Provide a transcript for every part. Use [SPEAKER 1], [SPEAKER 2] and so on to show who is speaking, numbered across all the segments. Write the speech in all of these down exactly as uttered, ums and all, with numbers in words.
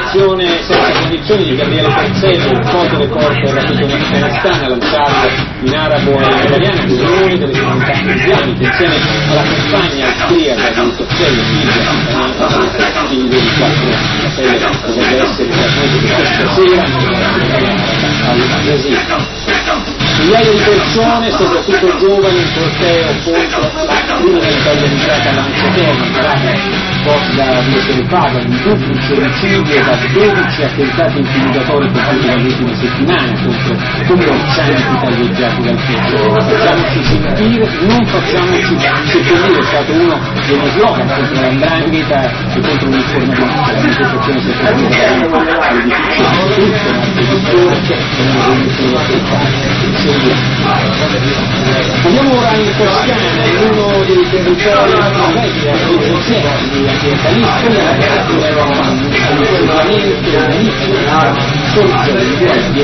[SPEAKER 1] direzione senza condizioni di Gabriele Persello, il foto del corpo rapito in Afghanistan, lanciato in arabo e in italiano, milioni delle comunità islamiche, insieme alla compagna austriaca di Persello, figlia, figlio di quattro fratelli, dovrebbe essere trasmesso questa sera al Brasile. Migliaia di persone, soprattutto giovani, in corteo contro la criminalità organizzata a lancia terra, posti da Vietnam Paga, un duplice omicidio da dodici attentati intimidatori compiuti nelle ultime settimane contro commercianti taglieggiati dal fuoco. Facciamoci sentire, non facciamoci seppellire, è stato uno degli slogan contro l'andrangheta e contro l'informazione, la manifestazione separata all'edificio di tutto, ma il che sono venuti a affrontare. Andiamo ora in Toscana, in uno dei territori vecchi essenziali di ambientalisti, assolutamente all'inizio della sorgere di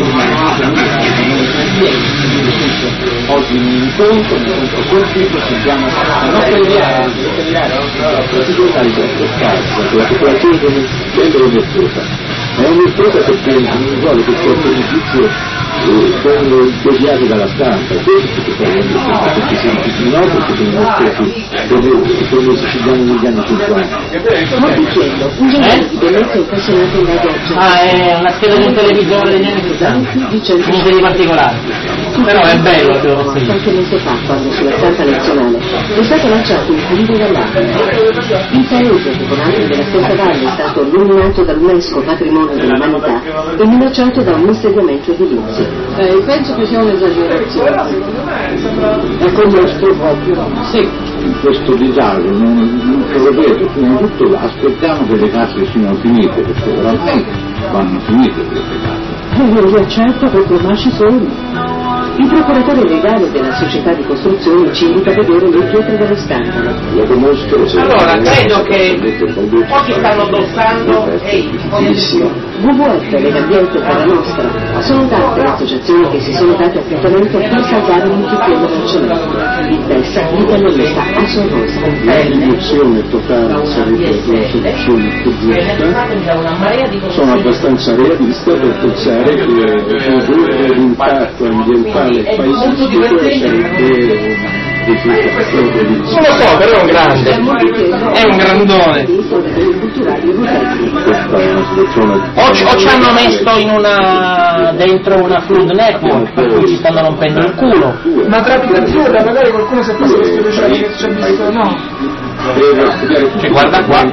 [SPEAKER 1] oggi in un incontro, un incontro colpito, sentiamo la nostra idea di determinare la possibilità di questo la popolazione deve virtuosa. È un virtuosa perché non vuole che questo giudizio sono deviati dalla stampa, questo che sono perché siamo tutti no, perché sono stati come i siciliani negli anni cinquanta.
[SPEAKER 2] Sto dicendo, un giornale di Venezia incassionato in radio.
[SPEAKER 3] Ah, è una scheda di un televisore degli anni sessanta, niente di particolare, però è bello che lo sia.
[SPEAKER 2] Qualche mese fa, quando sulla stampa nazionale è stato lanciato il pulito dall'Africa. Il paese, che con altri della stessa valle è stato nominato dall'UNESCO patrimonio dell'umanità, è minacciato da un insediamento edilizio.
[SPEAKER 4] Eh, penso che sia un'esagerazione.
[SPEAKER 2] È con nostro proprio.
[SPEAKER 4] Sì.
[SPEAKER 5] Questo disagio, non lo ripeto, prima di tutto aspettiamo che le case siano finite, perché oramai vanno finite queste case.
[SPEAKER 2] E io vi accetto perché ormai ci sono. Il procuratore legale della società di costruzione ci invita a vedere le pietre dello scandalo.
[SPEAKER 5] Lo conosco, se
[SPEAKER 3] allora credo che oggi stanno addossando
[SPEAKER 2] W W F, Legambiente per la Nostra, sono tante le associazioni che si sono date appuntamento per salvare l'Inchipiello del cemento. Il P E S, l'italianista Aso Rosa.
[SPEAKER 5] La riduzione totale sarebbe una soluzione più giusta. Sono abbastanza realista per pensare che ridurre l'impatto ambientale paesistico sarebbe
[SPEAKER 3] non lo so, però è un grande, è un grandone. O, o ci hanno messo in una dentro una Food Network per cui ci stanno rompendo il culo.
[SPEAKER 4] Ma tra pittura magari qualcuno si è preso questo piacere che ci ha visto, no?
[SPEAKER 3] Cioè guarda qua,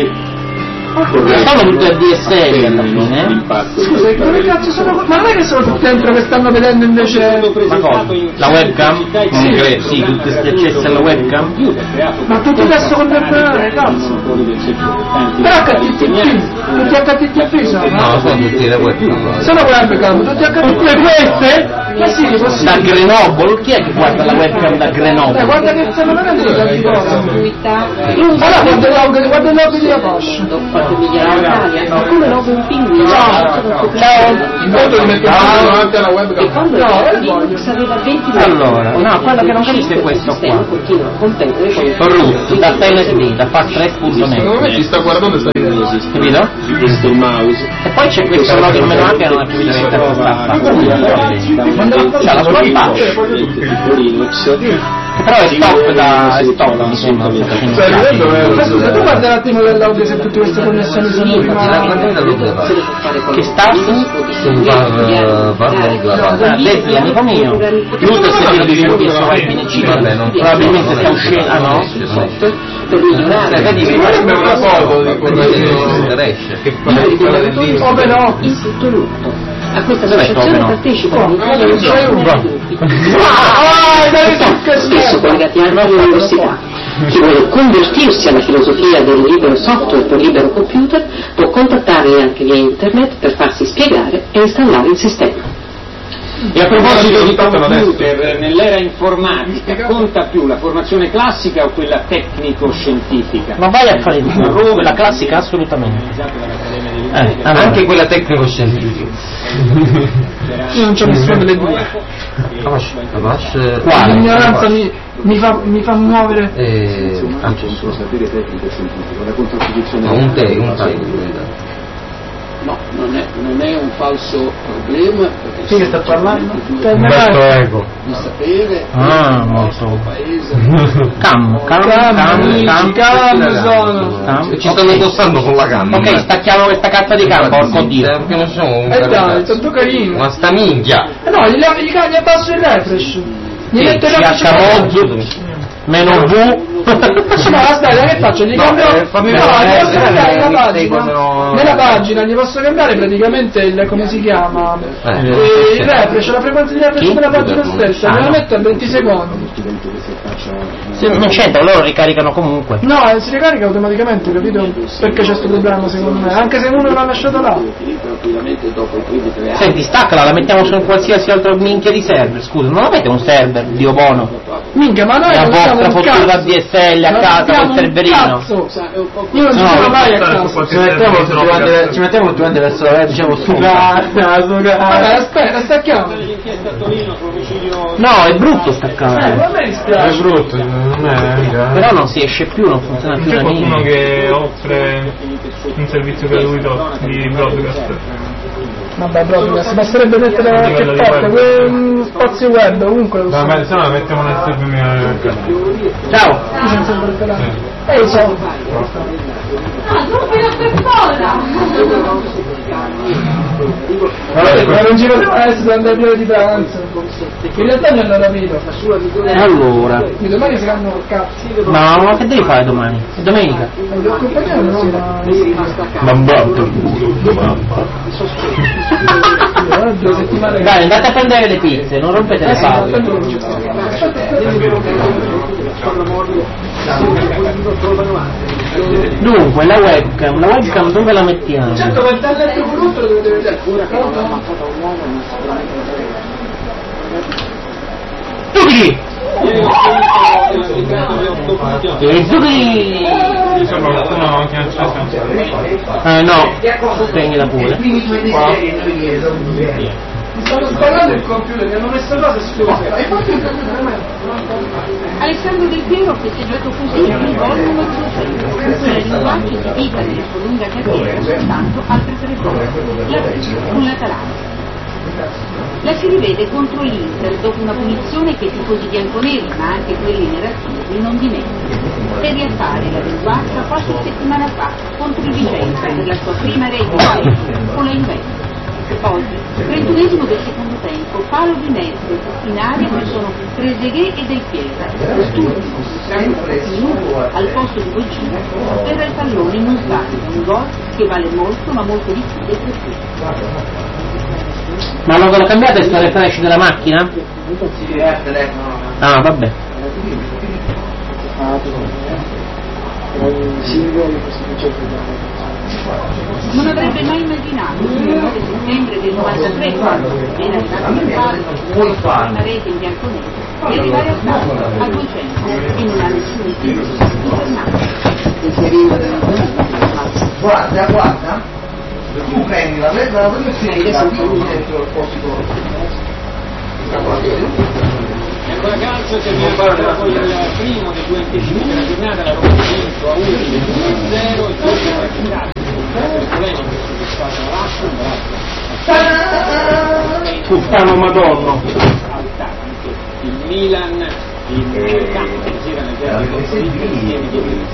[SPEAKER 3] sono tutte D S L alla fine.
[SPEAKER 4] Scusa, come cazzo sono? Ma non è che sono tutti dentro che stanno vedendo invece.
[SPEAKER 3] Ma cosa? La webcam? Non credo, sì, tutti questi accessi alla webcam.
[SPEAKER 4] Ma tutti adesso contemporanei, cazzo. Però H T T P, tutti H T T P sono?
[SPEAKER 3] No, sono tutti le webcam.
[SPEAKER 4] Sono webcam, tutti H T T P.
[SPEAKER 3] Tutte queste?
[SPEAKER 4] Ma sì, possibile.
[SPEAKER 3] Da Grenoble? Chi è che guarda la webcam da Grenoble?
[SPEAKER 4] Eh, guarda che stanno vedendo le tanti cose. Allora guarda l'audio, guarda l'audio di Apache.
[SPEAKER 2] Migliorare l'Italia, ma come roba un pinguino.
[SPEAKER 3] Ciao, ciao.
[SPEAKER 4] In fondo li metto davanti alla
[SPEAKER 2] E
[SPEAKER 4] webcam.
[SPEAKER 2] quando il Linux aveva venti
[SPEAKER 3] Allora, no, quello che non capisco è questo qua.
[SPEAKER 2] continua a competere con il
[SPEAKER 3] Root, da P L S D, da fasttrack punto
[SPEAKER 4] Secondo me
[SPEAKER 3] net.
[SPEAKER 4] ci sta guardando e sta ridendo.
[SPEAKER 3] Capito?
[SPEAKER 1] Questo è il mouse.
[SPEAKER 3] E poi c'è questo logo in meno ampio che non ha capito che cazzo sta. C'ha la sua faccia.
[SPEAKER 1] Linux.
[SPEAKER 3] Però è stop da è stop mi sembra.
[SPEAKER 4] Stai ridendo? Ma scusa, tu guarda un attimo dell'audio se tutte queste connessioni sono prima.
[SPEAKER 3] Che sta su Leslie, amico mio. Luto si è di più su web probabilmente sta uscendo. Ah no?
[SPEAKER 2] per migliorare
[SPEAKER 3] vedi che
[SPEAKER 4] sembra una foto di quello
[SPEAKER 2] che
[SPEAKER 4] come no
[SPEAKER 2] in tutto lutto. A questa associazione partecipano
[SPEAKER 4] non c'è uno
[SPEAKER 2] spesso collegati anche all'università. Chi vuole convertirsi alla filosofia del libero software per libero computer può contattarli anche via internet per farsi spiegare e installare il sistema.
[SPEAKER 1] E a proposito di computer, nell'era informatica conta più la formazione classica o quella tecnico-scientifica?
[SPEAKER 3] Ma vai a fare il culo, quella classica assolutamente. Eh, anche quella tecnico-scientifica.
[SPEAKER 4] Io non c'ho nessuna delle due.
[SPEAKER 3] Quale?
[SPEAKER 4] L'ignoranza mi, mi, fa, mi fa muovere.
[SPEAKER 5] Eh, anche solo sapere tecnico-scientifico, la contrapposizione. Un te, un te.
[SPEAKER 6] falso problema.
[SPEAKER 4] Chi che sta parlando?
[SPEAKER 7] Umberto Eco.
[SPEAKER 6] Di sapere
[SPEAKER 3] ah, molto cam, cam, cam, cam,
[SPEAKER 4] cam, sono.
[SPEAKER 3] Cam.
[SPEAKER 7] Ci stanno indossando con la canna.
[SPEAKER 3] Ok, stacchiamo questa cazzo di cam, porco dio.
[SPEAKER 7] Perché non siamo un
[SPEAKER 4] Eh dai, tanto carino.
[SPEAKER 7] ma sta minchia.
[SPEAKER 4] Eh no, gli, gli cagli abbasso il refresh. Gli metto il refresh.
[SPEAKER 3] C H Mozzo, meno V.
[SPEAKER 4] Sì, ma aspetta, che faccio? Gli
[SPEAKER 7] No,
[SPEAKER 4] cambio.
[SPEAKER 7] eh, fammi
[SPEAKER 4] no,
[SPEAKER 7] vedere,
[SPEAKER 4] gli posso
[SPEAKER 7] eh,
[SPEAKER 4] cambiare
[SPEAKER 7] eh,
[SPEAKER 4] la
[SPEAKER 7] eh,
[SPEAKER 4] pagina.
[SPEAKER 7] quando-
[SPEAKER 4] Nella pagina gli posso cambiare praticamente il come si chiama?
[SPEAKER 7] Eh.
[SPEAKER 4] Eh, il refresh, la frequenza di refresh
[SPEAKER 3] Chi?
[SPEAKER 4] della pagina stessa,
[SPEAKER 3] Ah,
[SPEAKER 4] me la
[SPEAKER 3] no.
[SPEAKER 4] metto a venti secondi.
[SPEAKER 3] Sì, non c'entra, loro ricaricano comunque.
[SPEAKER 4] No, eh, si ricarica automaticamente, capito? Perché c'è questo problema secondo me, anche se uno l'ha lasciato là.
[SPEAKER 3] Senti, staccala, la mettiamo su un qualsiasi altro minchia di server, scusa, non avete un server, Dio buono?
[SPEAKER 4] Minchia, ma noi
[SPEAKER 3] La
[SPEAKER 4] non siamo
[SPEAKER 3] vostra
[SPEAKER 4] un
[SPEAKER 3] fottuta
[SPEAKER 4] cazzo.
[SPEAKER 3] D S L a
[SPEAKER 4] Non
[SPEAKER 3] casa
[SPEAKER 4] siamo
[SPEAKER 3] col
[SPEAKER 4] un
[SPEAKER 3] serverino.
[SPEAKER 4] cazzo. Io non ci sono mai a casa.
[SPEAKER 8] Ci mettiamo ultimamente, ci mettiamo ultimamente verso la diciamo su casa, su
[SPEAKER 4] Vabbè,
[SPEAKER 8] casa.
[SPEAKER 4] aspetta, stacchiamo.
[SPEAKER 3] No, è brutto
[SPEAKER 4] Eh,
[SPEAKER 3] staccare.
[SPEAKER 4] ma a me
[SPEAKER 8] È
[SPEAKER 4] dispiace.
[SPEAKER 8] brutto, non è mica.
[SPEAKER 3] Però non si esce più, non funziona più
[SPEAKER 8] C'è
[SPEAKER 3] da
[SPEAKER 8] qualcuno
[SPEAKER 3] niente.
[SPEAKER 8] che offre un servizio gratuito di broadcast?
[SPEAKER 4] Vabbè, proprio, si basterebbe mettere
[SPEAKER 8] A
[SPEAKER 4] che
[SPEAKER 8] livello di
[SPEAKER 4] porta,
[SPEAKER 8] web.
[SPEAKER 4] quel spazio web, ovunque lo
[SPEAKER 8] No,
[SPEAKER 4] so.
[SPEAKER 8] ma se no la mettiamo nel server mio.
[SPEAKER 3] Ciao!
[SPEAKER 4] Ehi, ciao. Vabbè, ma non ci poteva essere andare via di pranzo. In realtà mi hanno rapito.
[SPEAKER 3] Allora,
[SPEAKER 4] Mi domani saranno col cazzo.
[SPEAKER 3] ma, ma che devi fare domani? È domenica?
[SPEAKER 4] Mi devo accompagnare, no? Ma...
[SPEAKER 3] Mambato il culo, mamma.
[SPEAKER 4] Due settimane.
[SPEAKER 3] Dai, andate a prendere le pizze, non rompete le palle. Dunque, la webcam, la webcam dove la mettiamo?
[SPEAKER 4] Certo, ma il talento brutto lo dovete vedere.
[SPEAKER 3] Zuccheri! E zuccheri!
[SPEAKER 8] Insomma qualcuno anche non c'è.
[SPEAKER 3] Eh no, spegnila pure.
[SPEAKER 4] Mi stanno spallando il computer, mi hanno messo cose stupide. Hai fatto il computer a me?
[SPEAKER 9] Alessandro Del Piero ha festeggiato così il primo gol numero duecento. Per il linguaggio di vita della sua lunga carriera soltanto altre tre volte. La prima con l'Atalanta. La si rivede contro l'Inter dopo una punizione che i tifosi bianconeri, ma anche quelli nerazzurri, non dimenticano. Per riaffare la ringuardia qualche settimana fa contro il Vicenza per la sua prima rete con la Juventus. Oggi, trentunesimo del secondo tempo, palo di mezzo, in aria ci sono Trezeguet e Del Piero. Quest'ultimo, entrando pochi minuti al posto di Boggina, terra il pallone in un sbaglio, un gol che vale molto ma molto di più del perfetto.
[SPEAKER 3] Ma non ve lo cambiate sto refresh della macchina? Ah, vabbè.
[SPEAKER 9] Non avrebbe mai immaginato il nove settembre del novantatré, quando appena arrivato in palco, la prima rete in bianconero, di arrivare a Stato, a duecento, e non ha nessun motivo di fermarsi.
[SPEAKER 10] Guarda, guarda, tu prendi la lettera, la prima e dentro il posto.
[SPEAKER 1] Ancora calcio, terminato poi il primo dei due anticipi della giornata, la Roma vinto a uno a zero, il gol di Marchinato. Polemico che è stato Lazio,
[SPEAKER 3] Puttano madonna.
[SPEAKER 1] anche il Milan in campo sera nel derby insieme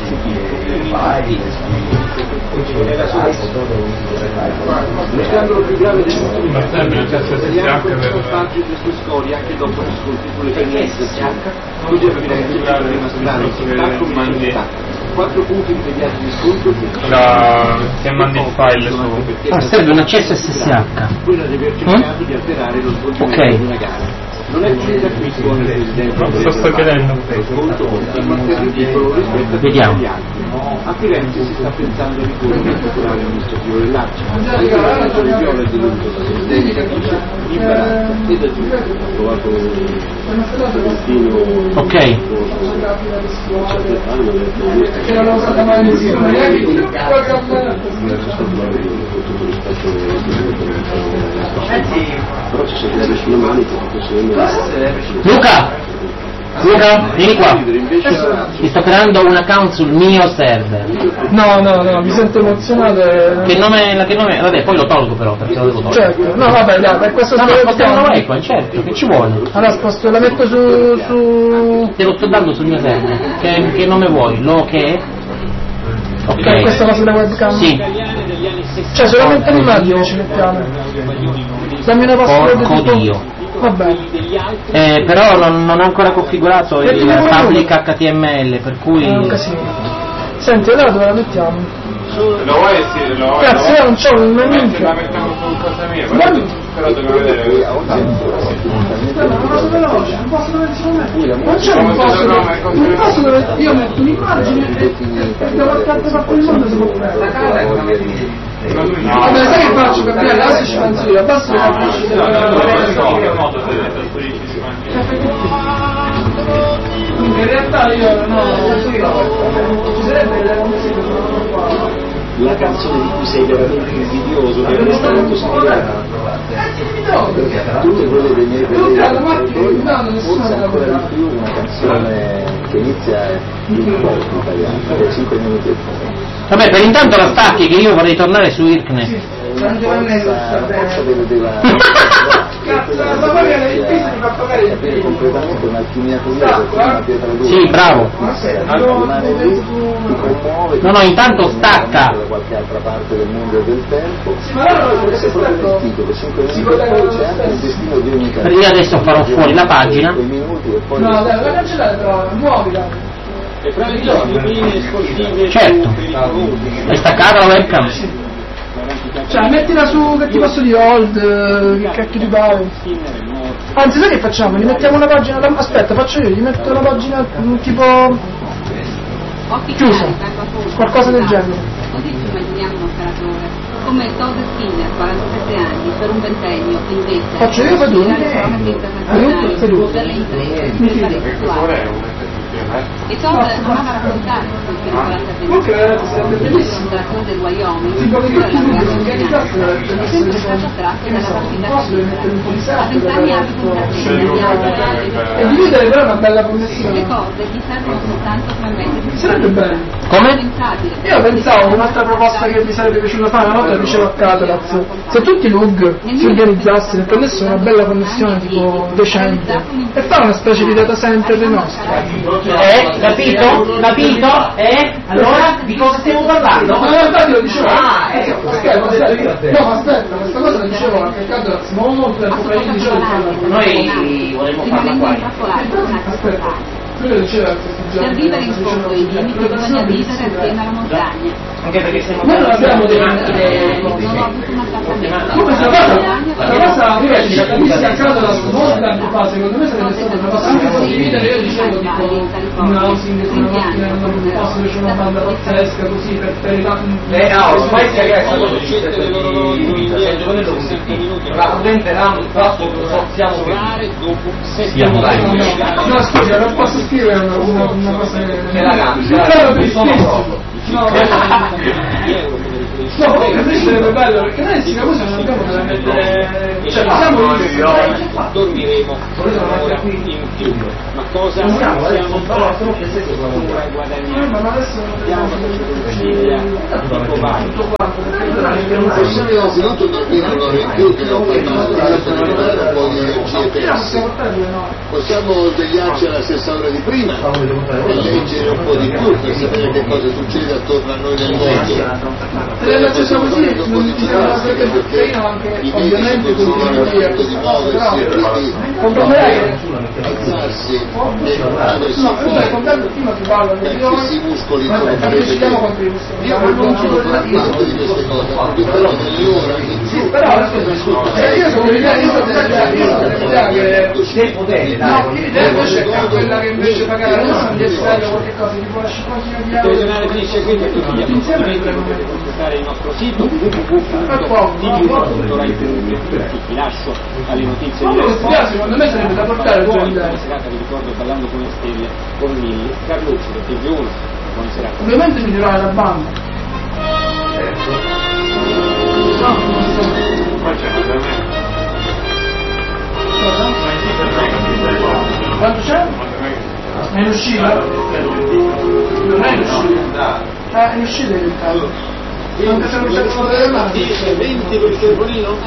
[SPEAKER 6] Lo scandalo più grave del mondo
[SPEAKER 8] Ma sempre il testo S H per
[SPEAKER 6] reportaggio di queste storie anche dopo gli ascolti sulle premesse S H così avviene che c'è prima strano attacco
[SPEAKER 8] mandi
[SPEAKER 6] quattro punti immediati di sconto
[SPEAKER 8] la che mandi il file su.
[SPEAKER 3] Ah, serve un accesso S S H.
[SPEAKER 6] quella di aver cercato di alterare lo svolgimento
[SPEAKER 3] Ok.
[SPEAKER 6] di una gara. Non è chiusa qui con il presidente
[SPEAKER 8] No, sto sto chiedendo.
[SPEAKER 6] sconto continua a essere ridicolo rispetto a
[SPEAKER 3] Vediamo.
[SPEAKER 6] tutti gli altri. A Firenze si sta pensando di ricorrere al tribunale amministrativo del Lazio. Anche la stagione viola è deluso da Sosteni che dice imbarazzo e da giù. Ha trovato un
[SPEAKER 3] Ok.
[SPEAKER 4] Che non l'ho usata mai nessuno, neanche il
[SPEAKER 6] però ci sono sulle mani che sembra
[SPEAKER 3] Luca! Luca, vieni qua. Ti sto creando un account sul mio server.
[SPEAKER 4] No, no, no, mi sento emozionato. E...
[SPEAKER 3] Che nome, che nome? Vabbè, poi lo tolgo però, perché lo devo togliere.
[SPEAKER 4] Certo, no vabbè, dai, per questo
[SPEAKER 3] no, spostiamo la webcam, certo, che ci vuole?
[SPEAKER 4] Allora sposto, la metto su. su.
[SPEAKER 3] Te lo sto dando sul mio server. Che, che nome vuoi? Lo che? Ok.
[SPEAKER 4] Per questa cosa della webcam?
[SPEAKER 3] Sì.
[SPEAKER 4] Cioè solamente l'immagine ci mettiamo. Dammi una password
[SPEAKER 3] Porco
[SPEAKER 4] tipo...
[SPEAKER 3] Dio.
[SPEAKER 4] Vabbè.
[SPEAKER 3] Eh, però non, non ho ancora configurato il public H T M L, per cui...
[SPEAKER 4] È un casino. Senti, allora dove la mettiamo?
[SPEAKER 8] Lo vuoi? Sì, lo vuoi.
[SPEAKER 4] Cazzo, io non c'ho un niente.
[SPEAKER 8] La mettiamo con cosa mia, però, però dobbiamo vedere.
[SPEAKER 4] Non posso veloce, non posso dove ci mettere. Non c'è un posto dove, un posto dove io metto un'immagine e devo attaccare per il mondo si può fare. Vabbè, sai che faccio per me? Adesso ci penso io, adesso le faccio. In realtà io no, ci sarebbe
[SPEAKER 1] la canzone di cui sei veramente invidioso, che è stata costruita. Tutte quelle dei miei preferiti, forse ancora di più una canzone che inizia in pop italiano, che è cinque minuti e poi.
[SPEAKER 3] Vabbè, per intanto la stacchi che io vorrei tornare su Irkne.
[SPEAKER 4] San Giovanni
[SPEAKER 1] capire completamente un'alchimia così, una pietra dura.
[SPEAKER 3] Sì, bravo.
[SPEAKER 1] Rimane lì, ti commuove,
[SPEAKER 3] no, no, intanto stacca.
[SPEAKER 1] da qualche altra parte del mondo e del tempo.
[SPEAKER 4] Sì, ma allora
[SPEAKER 1] può essere proprio vestito, per cinque minuti e poi c'è anche il destino di ogni canzone.
[SPEAKER 3] Io adesso farò fuori la pagina.
[SPEAKER 1] Minuti e poi
[SPEAKER 4] no, dai, la cancellate però, muovila.
[SPEAKER 1] E fra le discipline sportive
[SPEAKER 3] certo. È staccata la webcam.
[SPEAKER 4] Cioè mettila su, che ti posso dire, old, che cacchio ti pare. Anzi, sai che facciamo? Gli mettiamo una pagina, aspetta, faccio io, gli metto una pagina tipo chiusa, qualcosa del genere.
[SPEAKER 9] Così ci immaginiamo un operatore come Todd Skinner, quarantasette anni, per un ventennio invece
[SPEAKER 4] faccio io per due
[SPEAKER 9] internazionali per le imprese, per le varie sessuali. E Todd amava raccontare sul film quarantasette l'amministratore del Wyoming, la è sempre stato attratto dalla partita cinese. A vent'anni abita in Brasile,
[SPEAKER 4] e dividere però è una bella connessione.
[SPEAKER 9] le cose gli servono soltanto per mettere.
[SPEAKER 4] Sarebbe bello.
[SPEAKER 3] Come?
[SPEAKER 4] Io pensavo un'altra proposta che mi sarebbe piaciuta fare una volta, dicevo a Catalaz, se tutti i L U G si organizzassero e prendessero una bella connessione tipo decente e fare una specie di data center dei nostri.
[SPEAKER 3] Eh, capito? Capito? Eh? Allora di cosa stiamo parlando?
[SPEAKER 4] Ma in realtà io dicevo, ah, eh, aspetta, aspetta, no, aspetta, questa cosa la dicevo anche a Catalaz molto tempo fa, io dicevo di farla.
[SPEAKER 3] Noi vorremmo farla qua.
[SPEAKER 4] Aspetta.
[SPEAKER 9] Per vivere in fondo ai limiti bisogna vivere assieme alla montagna.
[SPEAKER 3] Anche perché siamo
[SPEAKER 4] noi non abbiamo delle
[SPEAKER 9] macchine. Non ho avuto un appartamento.
[SPEAKER 4] Come questa cosa, la cosa invece la capissi a casa da molto tempo fa, secondo me sarebbe stata una cosa anche condividere, io dicevo tipo un housing su una macchina in un posto dove c'è una banda pazzesca così per per i
[SPEAKER 3] eh no, ormai si è ragazzi
[SPEAKER 1] quando scelte le loro minuti
[SPEAKER 3] la prudente RAM fatto che lo siamo
[SPEAKER 1] dopo sette minuti.
[SPEAKER 4] no scusa, non posso scrivere una, una, una cosa che
[SPEAKER 3] la cambia
[SPEAKER 4] no, no, comunque invece sarebbe bello perché noi in Singapore non abbiamo da mettere, cioè siamo lì,
[SPEAKER 1] dormiremo un'ora in più, ma cosa possiamo ancora guadagnare?
[SPEAKER 4] ma adesso
[SPEAKER 1] Andiamo a
[SPEAKER 11] Non possiamo dormire un'ora in più che non per recuperare un po' di energie perse. Possiamo svegliarci alla stessa ora di prima e leggere un po' di più per sapere che cosa succede attorno a noi nel mondo.
[SPEAKER 4] la stessa così non ci deve essere perché anche ovviamente continuare
[SPEAKER 11] di muoversi e quindi alzarsi e muoversi
[SPEAKER 4] fuori prima si parla
[SPEAKER 11] perché si muscoli sono
[SPEAKER 4] partecipiamo con
[SPEAKER 11] io non sono parte di queste cose io parlo dell'ora in più
[SPEAKER 4] però io sono l'idea io sono l'idea che
[SPEAKER 11] del potere
[SPEAKER 4] no l'idea invece è quella che invece pagare la nostra di essere qualche cosa tipo la cinquantina di euro
[SPEAKER 1] il giornale finisce qui per tutti gli approfondimenti potete consultare il nostro sito w w w punto t v punto rai punto it. Ti lascio alle notizie di
[SPEAKER 4] questo secondo me sarebbe da portare il giorno
[SPEAKER 1] buona serata, vi ricordo Ballando con le stelle con il Carlucci del T V uno. Buona serata.
[SPEAKER 4] ovviamente mi dirò la banda quanto c'è? uscita? Non è in uscita. Ah, è in uscita in caso. Non che sono uscito con le mani.
[SPEAKER 11] venti per il telefonino?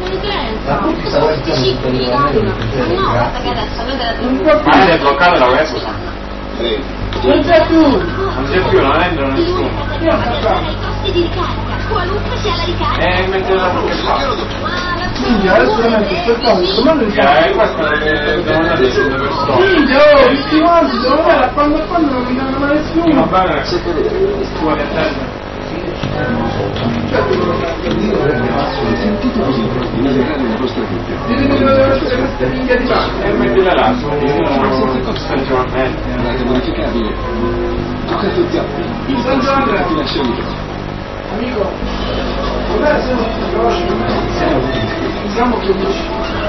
[SPEAKER 8] Ma è bloccato la web?
[SPEAKER 4] Non c'è più!
[SPEAKER 8] Non c'è più, non entrano nessuno.
[SPEAKER 9] Costi di ricarica, qualunque sia la ricarica.
[SPEAKER 8] Eh, mentre la che fa?
[SPEAKER 4] Minchia, adesso veramente aspettando, comando il
[SPEAKER 8] Eh, questo è devono andare cinque persone.
[SPEAKER 4] Minchia, oh, tutti quanti, devo vedere a quando a quando non mi danno mai nessuno.
[SPEAKER 8] Va bene, tu vuoi attendere?
[SPEAKER 11] E
[SPEAKER 8] mettila là, su San Giovanni.
[SPEAKER 11] Andate modificabile. Toccate zappi. Il
[SPEAKER 4] San Giovanni.
[SPEAKER 11] ti lascia libero.
[SPEAKER 4] Amico, com'è se non ti conosci? Siamo felici.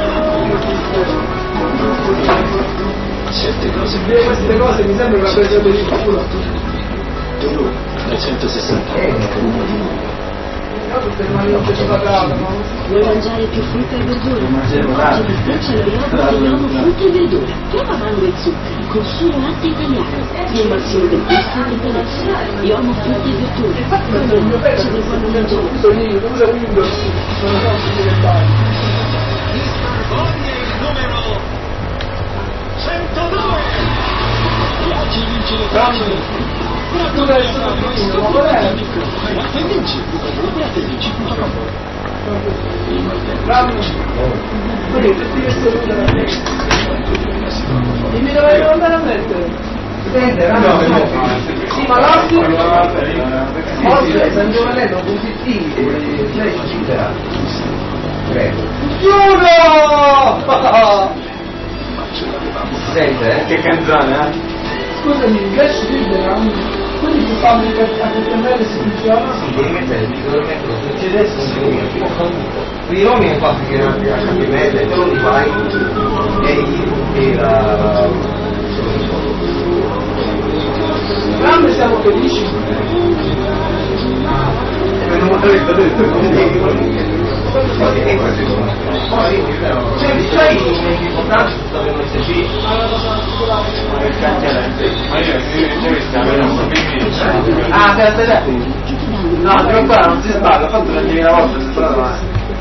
[SPEAKER 11] Certe cose.
[SPEAKER 4] Dire queste cose mi sembra una presa per il culo.
[SPEAKER 11] Toro da centosessanta uno di noi.
[SPEAKER 2] Vuoi mangiare più frutta e verdura? Oggi per Freccia L'Oreal frutta e verdura. Prova mango e zuccheri con solo latte italiano. L'emozione del gusto e benessere. Io amo frutta e verdura. Come il mio pezzo di quando mangio.
[SPEAKER 4] Usa Windows, non so se diventare.
[SPEAKER 11] Numero centodue. Oggi vince le tracce.
[SPEAKER 4] Tu dai solo questo, ma qual è?
[SPEAKER 11] E vinci, e vinci.
[SPEAKER 4] Bravo! Perché tutti che sono da me? Dimmi dove devo andare a mettere? Sente, no, sì, ma l'altro oggi è San Giovanello positivi, lei ci citerà. Prego. Giuro!
[SPEAKER 8] Sente, eh? Che canzone, eh?
[SPEAKER 4] Scusami, invece libera, quindi si fanno a comprendere se funziona?
[SPEAKER 6] Sì, devi mettere il riconoscimento, se c'è adesso un giorno, quindi non mi hai fatto che non ti lascia più mettere, te lo rifai e la...
[SPEAKER 4] Grande siamo felici.
[SPEAKER 6] Non ho detto, detto, cioè, sai l'importanza di stare M S C? Ah, aspetta, aspetta. No, devo fare, non si sbaglia, ho fatto una dieci volta, si sbaglia mai.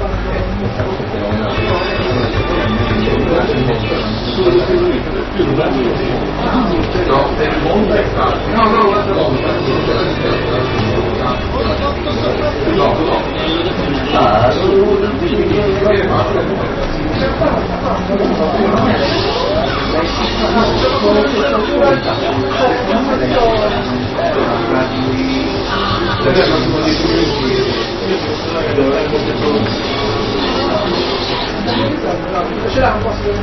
[SPEAKER 6] No, per il mondo è stato. No, no, guarda no. No, no. Ah,
[SPEAKER 4] Ce l'ha un po' se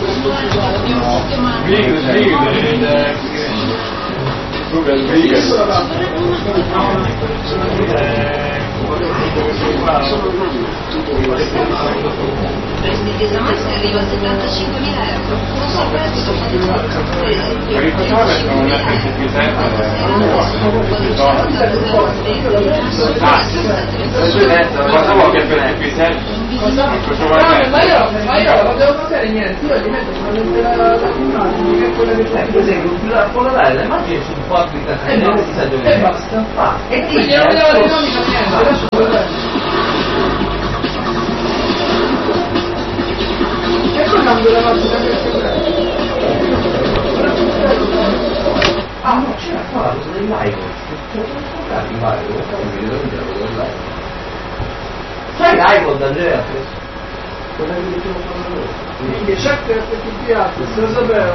[SPEAKER 8] Google Rigger.
[SPEAKER 9] Prestigioso se arriva a settantacinquemila euro. Non so prezzo, per esempio.
[SPEAKER 8] Ma che facciamo adesso con un F P S? Ah, cosa vuoi che per F P S?
[SPEAKER 4] ma io, ma io non devo sapere niente, io gli metto solamente la immagine che è quella che c'è.
[SPEAKER 6] Per esempio, quello là, le immagini su quattro di casa,
[SPEAKER 4] E basta, e basta.
[SPEAKER 6] Ah, e
[SPEAKER 4] Quindi non devo dire niente, adesso lo vedo. E poi cambio la macchina che c'è.
[SPEAKER 6] ah no, c'era qua la cosa dell'Ico, c'è comprare l'Ico, sai l'Ico da Andrea? Quella che dicevo quando loro.
[SPEAKER 4] Quindi c'è che F T P A, se lo sapevo.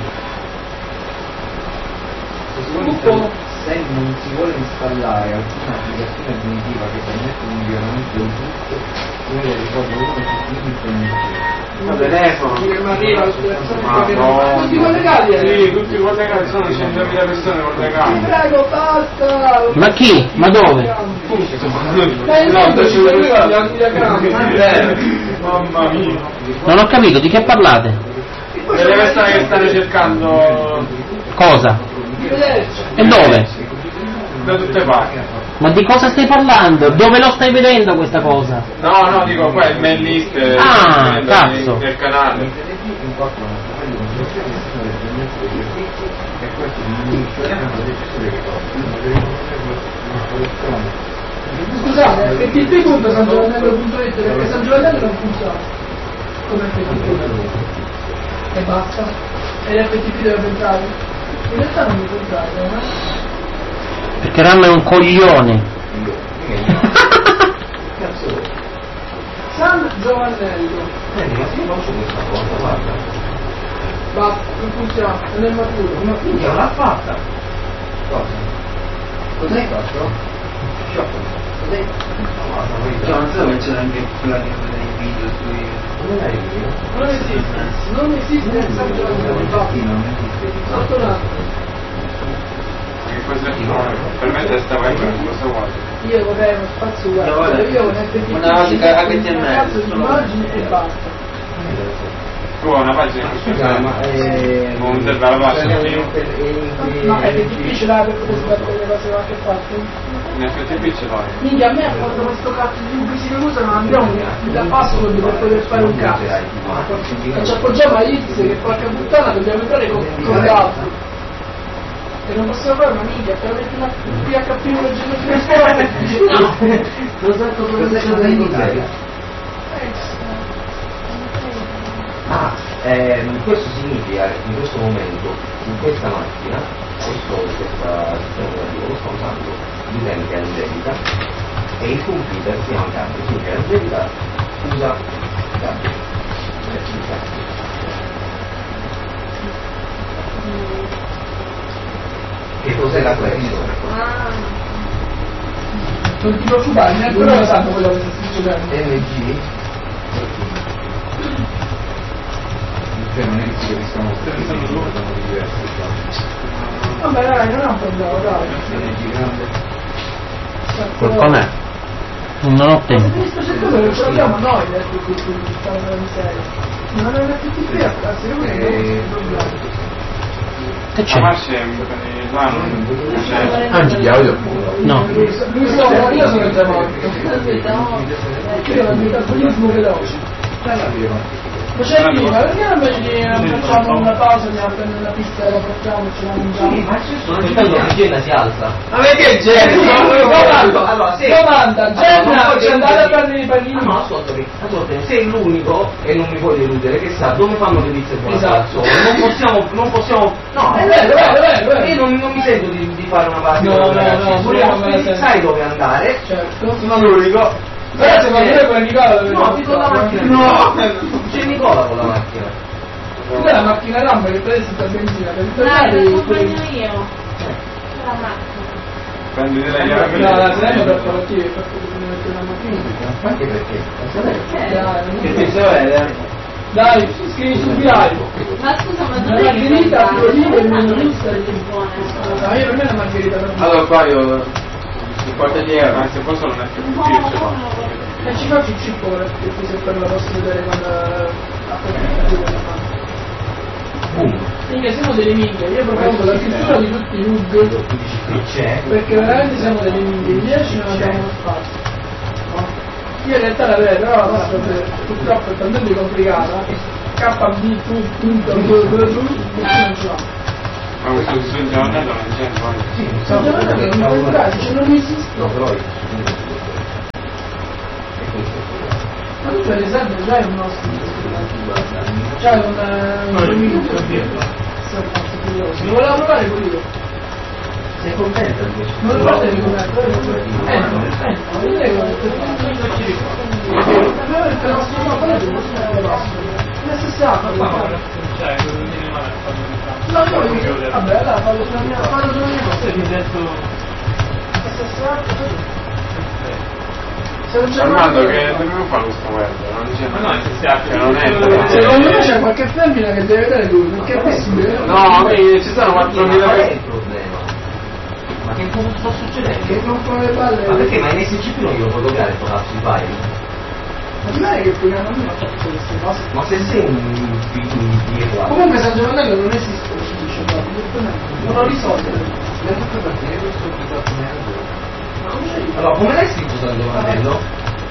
[SPEAKER 6] Se non si vuole installare alcuna applicazione primitiva che permette un miglioramento del tutto, noi le ricordo uno su
[SPEAKER 8] Ma telefono.
[SPEAKER 4] Che mi arriva la situazione.
[SPEAKER 8] Ma no.
[SPEAKER 4] Tutti collegati?
[SPEAKER 8] Sì, tutti collegati, sono centomila persone collegate.
[SPEAKER 4] Ti prego, basta!
[SPEAKER 3] Ma chi? Ma dove?
[SPEAKER 4] Dai, no, ci voleva gli diagrammi.
[SPEAKER 8] Mamma mia.
[SPEAKER 3] Non ho capito, di che parlate?
[SPEAKER 8] Delle persone che stanno cercando
[SPEAKER 3] Cosa? E dove?
[SPEAKER 8] da tutte parti.
[SPEAKER 3] Ma di cosa stai parlando? Dove lo stai vedendo questa cosa?
[SPEAKER 8] No, no, dico qua il mail list
[SPEAKER 3] Ah,
[SPEAKER 8] del,
[SPEAKER 3] cazzo.
[SPEAKER 8] del canale.
[SPEAKER 6] questioni sono leggermente diverse e questo diminuisce una decisione che una soluzione.
[SPEAKER 4] Scusate, F T P punto San Giovanello punto it perché San Giovanello non funziona come F T P e basta, e l'F T P deve entrare, in realtà non deve entrare, no?
[SPEAKER 3] Perché Ram è un coglione.
[SPEAKER 4] San Giovanello.
[SPEAKER 6] Senti, ma se io faccio questa cosa, guarda.
[SPEAKER 4] Basta, non funziona, non è maturo.
[SPEAKER 6] Ma quindi l'ha fatta. Cosa? Cos'hai fatto? Sciocco. Cos'hai?
[SPEAKER 10] Cioè, non so che c'è anche quella che vede i video sui...
[SPEAKER 6] Non è io.
[SPEAKER 4] Non esiste, non esiste San Giovanello, basta.
[SPEAKER 6] Non esiste.
[SPEAKER 4] Fatto un attimo.
[SPEAKER 8] Per me testa web è una cosa uguale.
[SPEAKER 4] Io vorrei uno spazio uguale,
[SPEAKER 10] No, guarda,
[SPEAKER 4] io un F T P,
[SPEAKER 10] una logica H T M L,
[SPEAKER 4] un cazzo di immagine e basta.
[SPEAKER 8] Tu hai una pagina
[SPEAKER 6] Scusa, ma eh,
[SPEAKER 8] non serve la pagina
[SPEAKER 4] No, è difficile per poter sbattere le cose da qualche parte.
[SPEAKER 8] in F T P ce l'hai.
[SPEAKER 4] Minchia, a me ha fatto questo cazzo di pubblici che usano, abbiamo da password per poter fare un cazzo. E ci appoggiamo a X che porca puttana dobbiamo entrare con, con l'altro. E non possiamo fare una minchia, per mettere una P H P leggendo fino a scuola. No!
[SPEAKER 6] lo so cosa cosa in Italia. Ah, ehm, questo significa che in questo momento, in questa macchina, questo, questa sistema operativo lo sta usando l'utente Angelica e il computer si chiama Gabriel, quindi Angelica usa Gabriel. Che cos'era questo?
[SPEAKER 4] Non ti preoccupare, neanche loro lo sanno quello che sta succedendo.
[SPEAKER 6] M G? Cioè non è che si capiscono sono diversi.
[SPEAKER 4] Vabbè dai, non è un problema, dai.
[SPEAKER 6] M G grande.
[SPEAKER 3] Com'è? Non ho tempo.
[SPEAKER 4] Questo c'è cosa che ce l'abbiamo noi adesso qui qui stanno nella miseria. Non è un F T P a cazzo, io non è un problema.
[SPEAKER 3] Che c'è?
[SPEAKER 8] Ma c'è là non c'è.
[SPEAKER 7] Anche di audio?
[SPEAKER 3] No.
[SPEAKER 4] Lui sono, io sono già morto. Io ho il metabolismo veloce. C'è prima, perché non invece non facciamo una pausa, andiamo a prendere una pizza e la facciamo e ce la mangiamo?
[SPEAKER 6] Sì, ma ci sono intanto la Jenna si alza.
[SPEAKER 10] Ma perché
[SPEAKER 4] Domanda,
[SPEAKER 6] allora, se
[SPEAKER 4] domanda, Jenna ci andate a prendere i panini?
[SPEAKER 6] Ah, no, ascoltami, ascoltami, sei l'unico, e non mi puoi deludere, che sa dove fanno le pizze buone.
[SPEAKER 4] Esatto.
[SPEAKER 6] Non possiamo, non possiamo, no,
[SPEAKER 4] È vero, è vero, è vero.
[SPEAKER 6] io non, non mi sento di, di fare una parte.
[SPEAKER 4] No, no, no, pure io non me la sento.
[SPEAKER 6] Sai dove andare,
[SPEAKER 4] Certo.
[SPEAKER 6] sono l'unico.
[SPEAKER 4] Però secondo me quella Nicola dove
[SPEAKER 6] No, ti con la macchina. No, c'è Nicola con la macchina.
[SPEAKER 4] Tu è la macchina RAM che prende tutta benzina, per
[SPEAKER 9] Dai,
[SPEAKER 4] tornare
[SPEAKER 9] lo accompagno io. La macchina.
[SPEAKER 8] Prendi delle
[SPEAKER 4] No,
[SPEAKER 8] chiavi.
[SPEAKER 4] la Serena per fare attivi, per poter mettere una macchina.
[SPEAKER 6] Anche perché?
[SPEAKER 4] Dai,
[SPEAKER 6] Che penso è?
[SPEAKER 4] dai, scrivi su Viario.
[SPEAKER 9] Ma scusa, ma
[SPEAKER 4] La
[SPEAKER 9] dove è
[SPEAKER 4] margherita,
[SPEAKER 9] che
[SPEAKER 4] l'olivo e il
[SPEAKER 9] non
[SPEAKER 4] menù
[SPEAKER 9] è buona?
[SPEAKER 4] No, io per me è una margherita per me.
[SPEAKER 8] Allora qua io mi porta di euro, anche se posso non è più difficile.
[SPEAKER 4] E ci faccio il chip ora, perché se per la posso vedere quando la quella mano.
[SPEAKER 6] Boom.
[SPEAKER 4] Minchia, siamo delle minchie, io propongo la chiusura di tutti i N U G,
[SPEAKER 6] C'è.
[SPEAKER 4] perché veramente siamo delle minchie, in dieci non abbiamo uno spazio. No? Io in realtà la vedo, però la posso vedere, purtroppo è talmente complicata, K B punto non ce l'ho.
[SPEAKER 8] Ma questo sul giornale non c'è poi.
[SPEAKER 6] Sì,
[SPEAKER 4] San Giovanello non può entrare, se non esiste.
[SPEAKER 6] No, però
[SPEAKER 4] Ma tu per esempio già è un nostro, c'hai un... un minuto. Non volevo provare pure io.
[SPEAKER 6] sei contenta di questo?
[SPEAKER 4] Non lo fate di com'è, eh, eh, non è che ho detto, non ci ricordo. Perché il nostro nome è la stessa acqua.
[SPEAKER 8] Cioè, quello non viene male a farlo.
[SPEAKER 4] No, io, vabbè, allora fallo sulla mia, fallo sulla mia cosa.
[SPEAKER 8] Ti ho detto...
[SPEAKER 4] La stessa acqua. Se non c'è
[SPEAKER 8] Armando che dovevo fare questo web, non c'è. Ma no, se si apre non è.
[SPEAKER 4] Secondo me c'è qualche femmina che deve vedere lui, perché è possibile.
[SPEAKER 8] No, qui ci sono quattromila
[SPEAKER 6] Qual è
[SPEAKER 8] persone.
[SPEAKER 6] il problema? Ma che cosa sta succedendo?
[SPEAKER 4] Che rompono le palle.
[SPEAKER 6] Ma perché? Ma in S C P non glielo puoi toccare sto cazzo di file?
[SPEAKER 4] Ma non è che il programma non ha fatto queste cose.
[SPEAKER 6] Ma se sei un pietro.
[SPEAKER 4] Comunque San Giovanello non esiste, ci dice proprio, non lo risolve.
[SPEAKER 6] Allora, come l'hai scritto San Giovanello?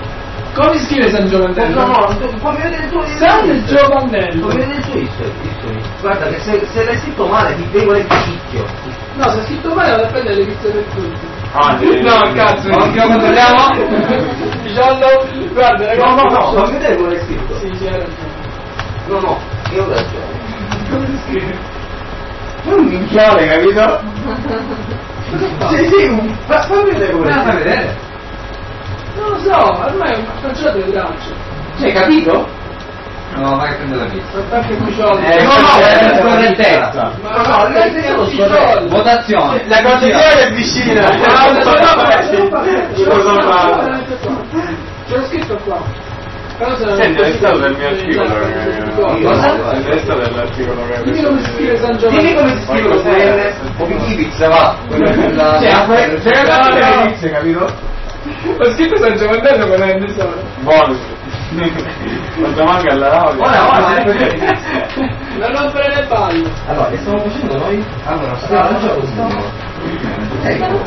[SPEAKER 4] Come si scrive San Giovanello?
[SPEAKER 6] No, no, fammi vedere il tuo
[SPEAKER 4] San Giovanello.
[SPEAKER 6] Fammi vedere il tuo history. Guarda che se, se l'hai scritto male ti devo il picchio.
[SPEAKER 4] No, se è scritto male vado a prendere le pizze per tutti.
[SPEAKER 1] Ah, sì.
[SPEAKER 4] No, cazzo, non controlliamo? Diciamo, guarda ragazzi.
[SPEAKER 6] No, no, no, fammi vedere come l'hai scritto.
[SPEAKER 4] Sì, sì, hai ragione.
[SPEAKER 6] No, no, io ho ragione.
[SPEAKER 4] Come si scrive?
[SPEAKER 1] Un minchione, capito?
[SPEAKER 6] Sì, sì, ma fammi vedere come l'hai scritto.
[SPEAKER 4] Non lo so, ormai è un cancionato di braccio.
[SPEAKER 6] Ci hai capito?
[SPEAKER 7] No, vai a prendere la pizza.
[SPEAKER 4] Perché qui c'ho
[SPEAKER 6] Eh, no, no, è la correttezza.
[SPEAKER 4] Ma no, ragazzi, sono scorretto.
[SPEAKER 7] Votazione.
[SPEAKER 1] La condizione è vicina.
[SPEAKER 4] Ah, non so, no,
[SPEAKER 1] Cosa fa?
[SPEAKER 4] ce l'ho scritto qua. Però se non
[SPEAKER 1] Senti, è stato del mio articolo.
[SPEAKER 4] Cosa?
[SPEAKER 1] È stato dell'articolo che
[SPEAKER 4] Dimmi come si scrive San Giovanni.
[SPEAKER 6] Dimmi come si scrive lo N. O di pizza, va. C'è la pizza, capito?
[SPEAKER 4] Ho scritto San Giovanello ma non è ne so.
[SPEAKER 1] Buono. Quando manca alla laurea.
[SPEAKER 6] Ora, ora,
[SPEAKER 4] Non rompere le palle.
[SPEAKER 6] allora, che stiamo facendo noi? Allora, stiamo facendo ecco,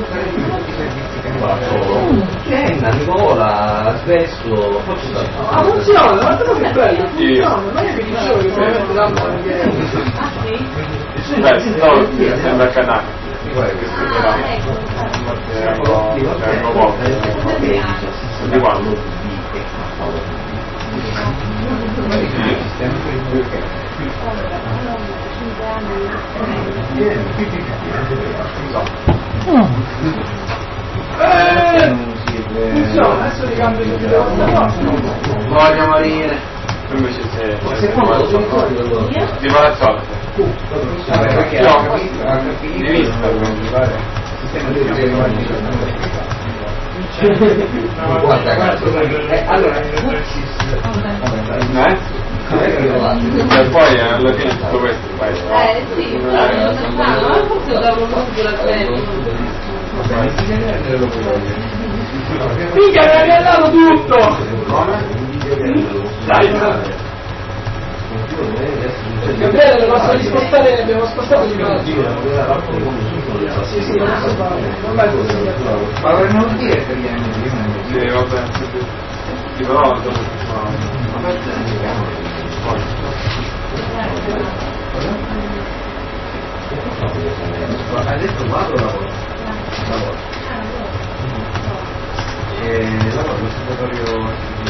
[SPEAKER 6] Kenna, Nicola, Svesto,
[SPEAKER 4] Ah, funziona, guarda come è bello, funziona, non è che dicevo che probabilmente danno anche...
[SPEAKER 1] Beh, sto sembra canale. Tengo poco. Di quando?
[SPEAKER 4] Eh, funziona, adesso li cambio di
[SPEAKER 6] Voglio morire.
[SPEAKER 1] Invece se...
[SPEAKER 6] Se quando
[SPEAKER 1] Di Palazzola.
[SPEAKER 6] perché
[SPEAKER 1] No, di vista.
[SPEAKER 6] guarda cazzo eh, allora
[SPEAKER 1] Eh? E poi alla fine tutto questo fai.
[SPEAKER 9] Eh sì, ma forse dopo un po' della
[SPEAKER 4] Mica mi hai dato tutto! Dai, Gabriele, lo posso rispostare, abbiamo spostato l'immagine. Sì, sì, non so fare. Non vai così.
[SPEAKER 6] ma vorremmo dire per gli anni
[SPEAKER 1] Sì, vabbè. Sì, però
[SPEAKER 6] hai detto quadro o lavoro? Lavoro. E lavoro lo segretario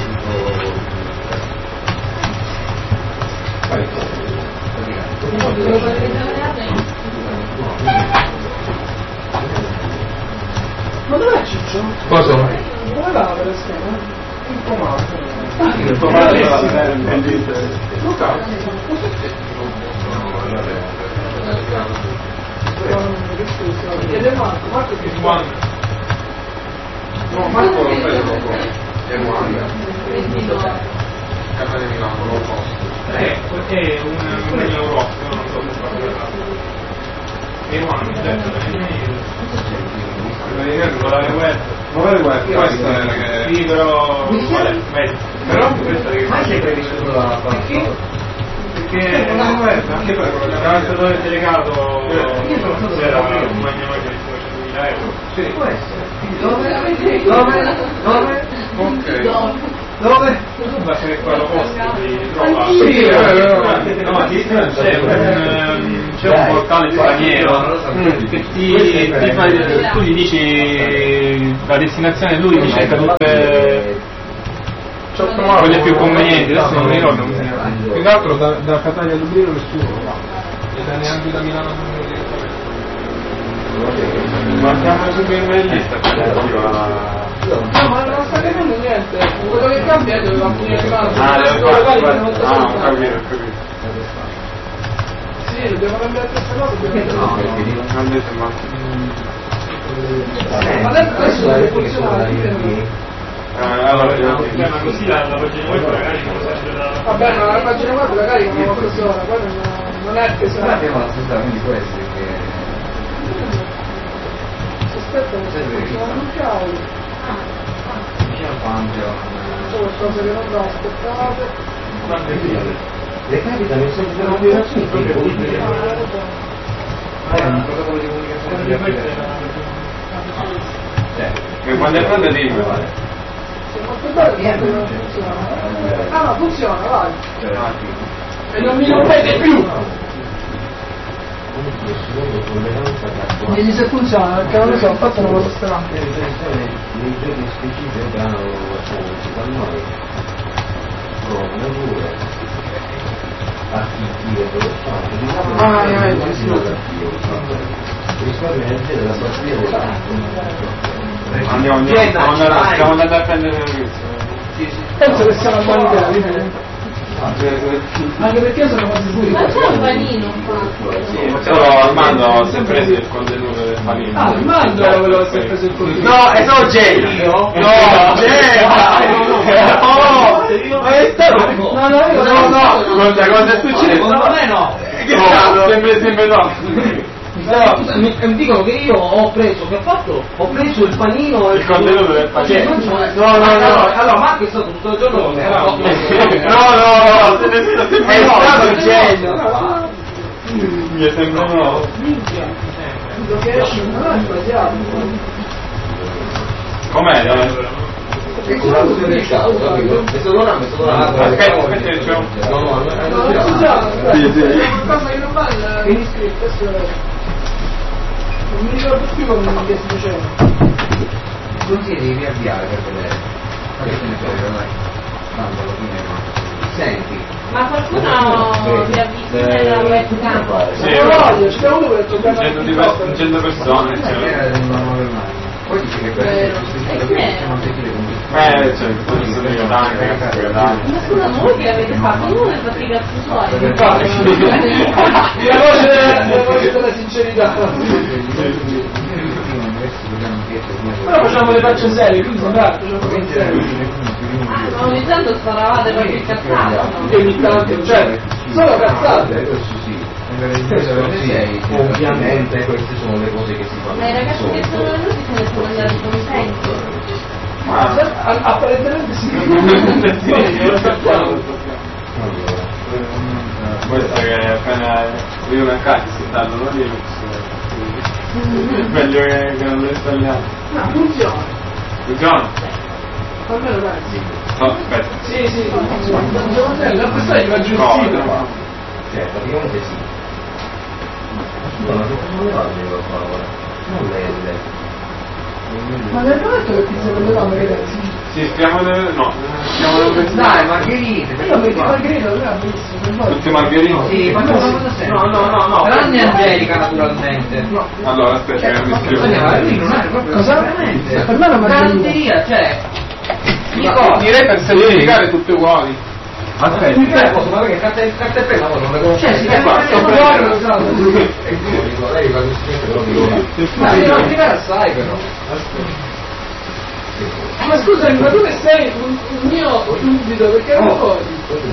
[SPEAKER 4] Ma dov'è Ciccio?
[SPEAKER 7] Cosa?
[SPEAKER 4] Come va per la scheda? Un po' male.
[SPEAKER 1] il tuo padre va bene.
[SPEAKER 4] Luca. Chiede Marco, Marco che
[SPEAKER 1] Quando? No, Marco lo fai dopo. È Muanga. Casa di Milano, lo posto.
[SPEAKER 8] Eh, è un un Europa, non so se parlerà. E Muanga, certo,
[SPEAKER 1] Guardare web, guardare web, questo è che... Sì, però... Vabbè, però questo è che...
[SPEAKER 6] ma c'è previsto la
[SPEAKER 1] Perché non web, anche per quello l'amministratore delegato c'era un magnano che riceve centomila euro.
[SPEAKER 6] sì, può essere. Dove? Dove? Dove?
[SPEAKER 1] Ok.
[SPEAKER 6] Dove?
[SPEAKER 1] Ma c'è quello posto di trova.
[SPEAKER 6] Sì,
[SPEAKER 1] no, c'è un c'è un portale straniero che ti, ti fa, tu gli dici la destinazione, lui ti cerca tutte quelle più convenienti, adesso non mi ricordo come si chiama.
[SPEAKER 8] Più che altro da, da Catania a Dublino nessuno lo fa. E da neanche da Milano a Dublino direttamente.
[SPEAKER 1] Ma siamo su in lista.
[SPEAKER 4] No, ma non sta capendo niente. Quello che cambia è dove va a finire il mano.
[SPEAKER 1] Ah, deve fare, ah, ho capito, ho capito.
[SPEAKER 4] Sì, dobbiamo cambiare questa cosa, dobbiamo
[SPEAKER 1] No, non mi sembra.
[SPEAKER 4] Ma adesso adesso deve funzionare.
[SPEAKER 1] Allora,
[SPEAKER 8] Ma così la, la pagina web magari non serve da...
[SPEAKER 4] Vabbè, ma la pagina web magari con una persona, poi non, non è che se
[SPEAKER 6] abbiamo la stessa, quindi può essere che
[SPEAKER 4] aspetta, non cavolo.
[SPEAKER 6] c'è Fangio
[SPEAKER 4] C'è qualcosa che non va aspettate.
[SPEAKER 6] le capitano in sempre una violazione di comunicazione. Ah, è un protocollo di comunicazione di aprile.
[SPEAKER 1] che quando è pronta dimmi.
[SPEAKER 4] Sì, Ah no, funziona, vai. E non mi rompete più. Vedi se funziona, perché non lo so, ho fatto una cosa strana.
[SPEAKER 6] Nei giochi specifici hanno noi sono due attività dove fanno
[SPEAKER 4] Ah, eh, sì, sì.
[SPEAKER 6] risparmio energia della batteria della
[SPEAKER 8] Andiamo, andiamo, stiamo andando, stiamo andando a prendere il servizio.
[SPEAKER 4] Penso che sia una buona idea. Anche perché sono quasi pure.
[SPEAKER 9] Ma c'è un panino qua.
[SPEAKER 8] Però Armando si è preso il contenuto del panino.
[SPEAKER 4] Ah, Armando quello che si è preso il contenuto.
[SPEAKER 6] no, è solo Jay io?
[SPEAKER 8] No,
[SPEAKER 6] Jay
[SPEAKER 8] oh,
[SPEAKER 6] ma è stato
[SPEAKER 4] No, no, io
[SPEAKER 8] no, no, cosa, cosa è successo?
[SPEAKER 6] secondo me no
[SPEAKER 8] Che no, sempre, sempre no.
[SPEAKER 6] No, mi, mi dicono che io ho preso, che ho fatto? Ho preso il panino e
[SPEAKER 8] Il contenuto del panino.
[SPEAKER 6] no, no, no, allora Marco è stato tutto il giorno con me.
[SPEAKER 8] No, no, no, se ne sta sempre
[SPEAKER 6] È stato
[SPEAKER 8] no.
[SPEAKER 6] il genio.
[SPEAKER 8] Mi è sempre no. Com'è?
[SPEAKER 6] È stato del caso, capito? È stato una, è stato una.
[SPEAKER 8] Aspetta, aspetta, c'è un...
[SPEAKER 6] No, no, no,
[SPEAKER 8] Sì, sì.
[SPEAKER 4] Qualcosa che non vale in iscritto, questo è vero. Non mi ricordo più come mi si diceva.
[SPEAKER 6] non ti devi riavviare per vedere. Tanto alla fine. Senti.
[SPEAKER 9] Ma qualcuno vi ha visto nella webcam?
[SPEAKER 8] Sì,
[SPEAKER 4] non voglio, c'è uno che ha toccato
[SPEAKER 8] cento, cento persone. Cioè.
[SPEAKER 6] Poi dice che per
[SPEAKER 8] Eh, cioè, sono io danni, ragazzi, danni.
[SPEAKER 9] Ma scusa, voi che avete fatto? Io non fatti i cazzi suoi.
[SPEAKER 4] La voce, la voce della sincerità. Però facciamo le facce serie, quindi sembra
[SPEAKER 9] Ma ogni tanto sparavate qualche cazzata.
[SPEAKER 4] che ogni tanto, cioè, sono cazzate.
[SPEAKER 6] Ovviamente queste sono le cose che si fanno.
[SPEAKER 9] Ma i ragazzi che sono venuti se ne sono andati contenti.
[SPEAKER 4] Ma apparentemente sì.
[SPEAKER 8] Questa che è appena io una cazzo si stanno, non Linux. È meglio che, che non lo installiamo.
[SPEAKER 4] No, funziona.
[SPEAKER 8] Funziona?
[SPEAKER 4] Almeno dai, sì.
[SPEAKER 8] No, aspetta.
[SPEAKER 4] Sì, sì, funziona. La persona gli va
[SPEAKER 8] No,
[SPEAKER 4] giustito.
[SPEAKER 8] no.
[SPEAKER 6] Cioè, praticamente sì. No, non le vado io qua ora. Non le le.
[SPEAKER 4] Ma nel momento che ti serve la ragazzi.
[SPEAKER 8] Sì, stiamo nel... no, stiamo nel...
[SPEAKER 6] Dai, margherite,
[SPEAKER 4] Io metti margherita, non è bellissimo.
[SPEAKER 8] Tutti margherine?
[SPEAKER 6] sì, ma no, no, no, no. Tranne Angelica naturalmente. No.
[SPEAKER 8] Allora, aspetta che mi scrivo.
[SPEAKER 4] Cosa?
[SPEAKER 6] Veramente.
[SPEAKER 4] Per me è una margherita.
[SPEAKER 6] Galanteria, cioè.
[SPEAKER 8] No, direi per semplificare tutte uguali.
[SPEAKER 6] Aspetta, posso fare che carta e carta e penna voi non le conoscete?
[SPEAKER 4] Cioè, si
[SPEAKER 6] è qua,
[SPEAKER 4] chiama
[SPEAKER 6] sto
[SPEAKER 4] lo
[SPEAKER 6] prendendo. Lei va
[SPEAKER 4] Ma io non ti assai però. Ma scusami, ma tu che sei un, un mio subito, perché non puoi?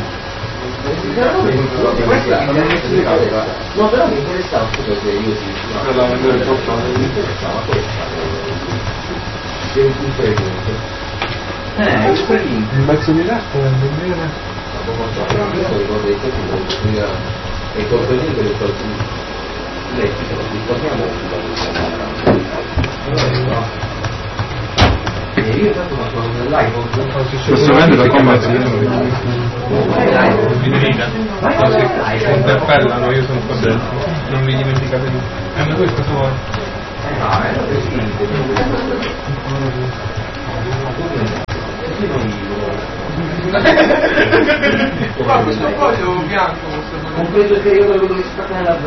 [SPEAKER 6] Questa non mi interessava. No, però mi interessava, scusa se io ti
[SPEAKER 8] Per la vendere il portone.
[SPEAKER 6] mi interessava questa. C'è un pregunto. Eh, il pregunto.
[SPEAKER 12] Un pezzo di latte da vendere?
[SPEAKER 6] E il contenuto del qualcuno lettico, ricordiamo e io tanto una cosa dell'iPhone
[SPEAKER 12] Questo vende da commercio. Interpellano, io sono qua dentro. Non vi dimenticate di. Eh, ma questo vuoi?
[SPEAKER 6] ah, è
[SPEAKER 4] Ma questo foglio bianco,
[SPEAKER 6] compreso il periodo dove devi spaccare la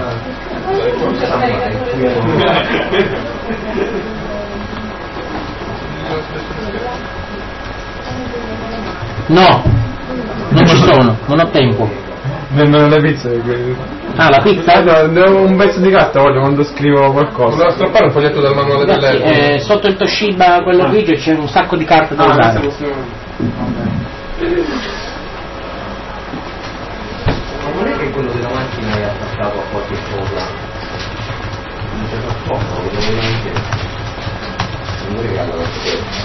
[SPEAKER 3] No, non ci sono, non ho tempo.
[SPEAKER 12] Vendono le pizze.
[SPEAKER 3] Ah, la pizza?
[SPEAKER 12] Devo un pezzo di carta, voglio quando scrivo qualcosa. Volevo strappare un foglietto dal manuale
[SPEAKER 3] Ragazzi,
[SPEAKER 12] dell'Apple.
[SPEAKER 3] eh, sotto il Toshiba, quello grigio, c'è un sacco di carte da
[SPEAKER 8] Ah,
[SPEAKER 3] usare.
[SPEAKER 8] questo possiamo...
[SPEAKER 6] ma non è che quello della macchina è attaccato a qualche cosa non c'è troppo, lo devo dire non mi regalo la sua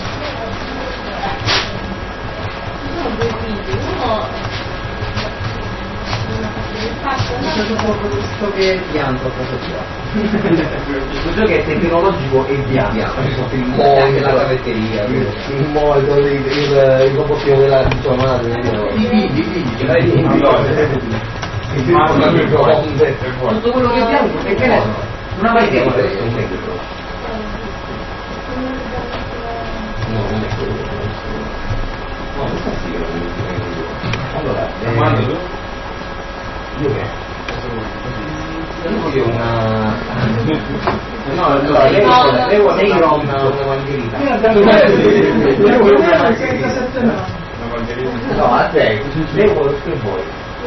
[SPEAKER 9] Sono due figli, uno una parte del fatto,
[SPEAKER 10] mangiato poco questo che è bianco, cosa c'è? Questo che è tecnologico e bianco, il modo della cavetteria, il modo, il, il, il comportamento della sua madre, i figli, i figli, dai figli, tutto quello che è bianco, e che ne so, non ha mai idea qual è questo negro. No, non è quello. No, non sta sì, allora, eh, io che? Io voglio una... No, allora, lei vuole, lei vuole una, una, una margherita. Lei vuole una margherita. No, a te, lei vuole che vuoi?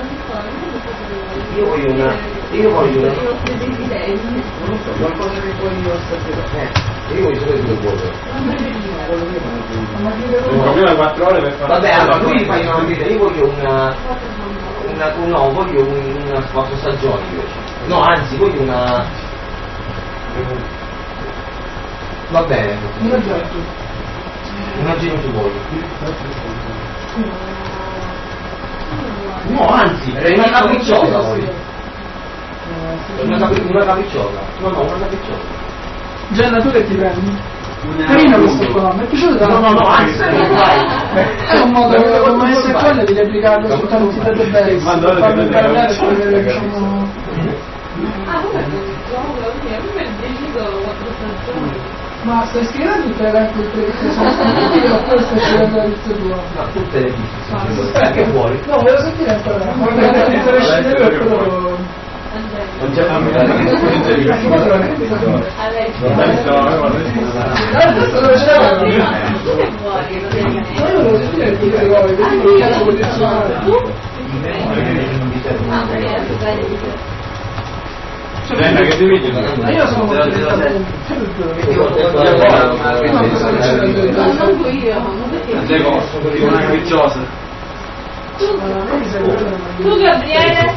[SPEAKER 10] Io voglio una... Io voglio una... Non so, qualcosa che voglio sapere. Eh, io voglio sapere due cose.
[SPEAKER 8] Problema quattro ore per fare.
[SPEAKER 6] Vabbè, allora tu gli fai una margherita, io voglio una... una no, voglio un, una quattro stagioni invece. No, anzi, voglio una... Va bene.
[SPEAKER 10] Una gelato.
[SPEAKER 6] Una gelato vuoi? No, anzi, una capricciosa voglio. Una, capri- una capricciosa. No, no, una capricciosa.
[SPEAKER 4] Gianna, tu che ti prendi? Carino questo qua, mi è piaciuto tanto.
[SPEAKER 6] No, no, no, anzi,
[SPEAKER 4] è un modo come essere quello di replicarlo su tanti database, per farlo imparare e poi vedere che sono...
[SPEAKER 9] Ah, come è deciso quattro stagioni?
[SPEAKER 4] Ma stai scrivendo tutte le raccolte che sono scritte oppure stai scrivendo la lista tua?
[SPEAKER 6] No, tutte le piste. Perché vuoi?
[SPEAKER 4] No, volevo sentire ancora.
[SPEAKER 6] Non c'è una mia.
[SPEAKER 8] Gianna, che ti vedi?
[SPEAKER 4] Ma io sono molto interessato.
[SPEAKER 9] Non io.
[SPEAKER 8] Sei posso, una capricciosa.
[SPEAKER 9] Tu, tu Gabriele?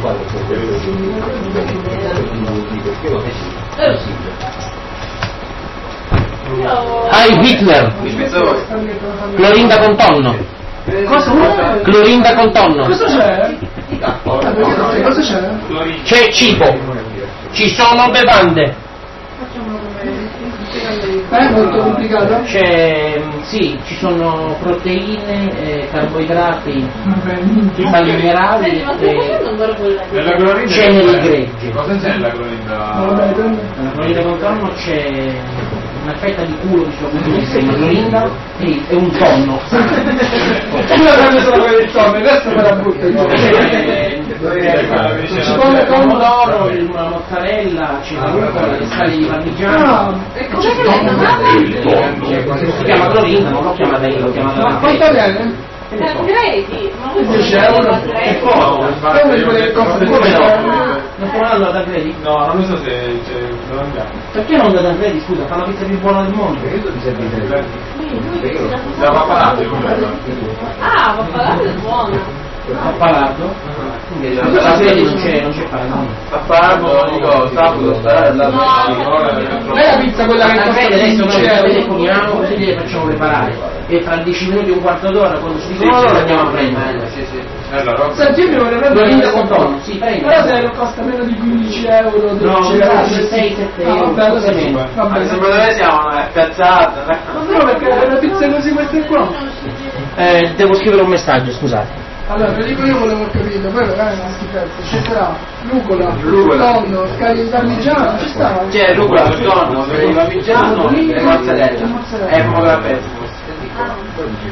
[SPEAKER 3] Heil Hitler! Clorinda con tonno.
[SPEAKER 4] Cosa?
[SPEAKER 3] Clorinda con tonno.
[SPEAKER 4] Cosa c'è? Cosa c'è?
[SPEAKER 3] C'è cibo. Ci sono bevande.
[SPEAKER 4] È molto complicato?
[SPEAKER 3] C'è, sì, ci sono proteine, eh, carboidrati, sali minerali e ceneri gregge.
[SPEAKER 8] Cosa c'è la clorinda?
[SPEAKER 3] Nella clorinda con tonno c'è una fetta di culo, diciamo, buonissima clorinda e, e un tonno.
[SPEAKER 4] Io ho preso solo per il tonno, il resto me la butto.
[SPEAKER 3] Ci come pomodoro, una mozzarella, c'è la rucola, le scaglie di parmigiano.
[SPEAKER 4] E cos'è che l'hai chiamato?
[SPEAKER 3] Si chiama clorinda, non l'ho chiamata io, l'ho chiamata
[SPEAKER 4] Ma quanto viene?
[SPEAKER 9] Tancredi, ma voi
[SPEAKER 4] dieci euro? È poco, come quelli che costano
[SPEAKER 3] come no? Non può andare da Tancredi?
[SPEAKER 8] No, non lo so se c'è dove andiamo.
[SPEAKER 3] Perché non da Tancredi, scusa, fa la pizza più buona del mondo?
[SPEAKER 8] Da Pappalardo.
[SPEAKER 9] Ah, Pappalardo è buono.
[SPEAKER 3] Pappalardo? Da Tancredi non c'è, non c'è paragone.
[SPEAKER 8] Pappalardo, dico, sabato, stella,
[SPEAKER 4] lei la pizza quella che costa
[SPEAKER 3] adesso noi
[SPEAKER 4] quindici euro?
[SPEAKER 3] telefoniamo, così le facciamo preparare. E fra dieci minuti, un quarto d'ora, quando si dicono loro, andiamo a prendere.
[SPEAKER 8] Sì, sì. Allora,
[SPEAKER 4] Senti, io mi vorrei prendere
[SPEAKER 3] Clorinda con tonno, sì, prendi.
[SPEAKER 4] però se non costa meno di quindici euro, dodici euro,
[SPEAKER 3] sei sette
[SPEAKER 4] ah,
[SPEAKER 3] euro,
[SPEAKER 4] vabbè, allora sì,
[SPEAKER 3] meno.
[SPEAKER 4] va bene.
[SPEAKER 8] sembra dove siamo? È piazzata.
[SPEAKER 4] Ma no, perché una pizza così queste qua.
[SPEAKER 3] Eh, devo scrivere un messaggio, scusate.
[SPEAKER 4] Allora, ve dico io volevo capire, poi magari è una schifezza, sceglierà lucola,
[SPEAKER 8] Rucola.
[SPEAKER 4] tonno, scaglie di parmigiano, ci sta?
[SPEAKER 8] C'è rucola, tonno, parmigiano e mozzarella. E mozzarella.